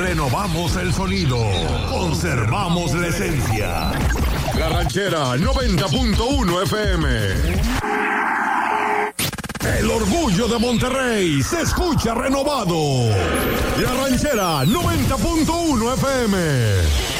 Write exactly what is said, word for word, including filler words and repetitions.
Renovamos el sonido. Conservamos la esencia. La Ranchera noventa punto uno F M. El orgullo de Monterrey se escucha renovado. La Ranchera noventa punto uno F M.